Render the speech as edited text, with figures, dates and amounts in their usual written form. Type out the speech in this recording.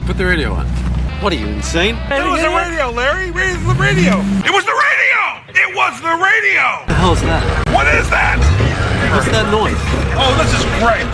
Put the radio on. What are you, insane? It was the radio, Larry. Where's the radio? It was the radio! It was the radio! What the hell is that? What is that? What's that noise? Oh, this is great.